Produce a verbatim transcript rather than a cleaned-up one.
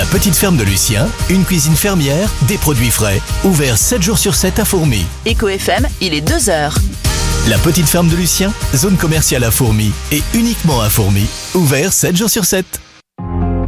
La petite ferme de Lucien, une cuisine fermière, des produits frais, ouvert sept jours sur sept à Fourmies. Eco F M, il est deux heures. La petite ferme de Lucien, zone commerciale à Fourmies et uniquement à Fourmies, ouvert sept jours sur sept.